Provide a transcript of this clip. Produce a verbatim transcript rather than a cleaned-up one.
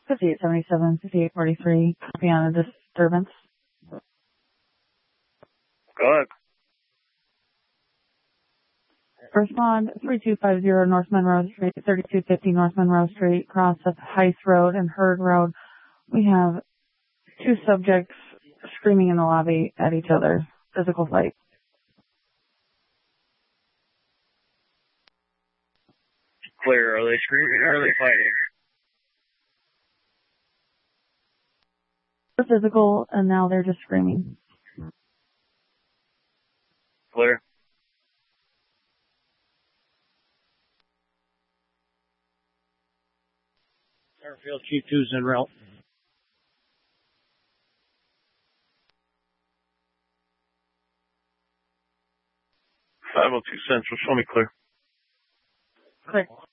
fifty-eight seventy-seven, fifty-eight forty-three, copy on a disturbance. Go ahead. Respond three two five zero North Monroe Street, thirty-two fifty North Monroe Street, cross of Heiss Road and Hurd Road. We have two subjects screaming in the lobby at each other. Physical fight. Clear. Are they screaming or are they fighting? They're physical, and now they're just screaming. Clear. Airfield Chief two's en route. five oh two Central, show me clear. Clear.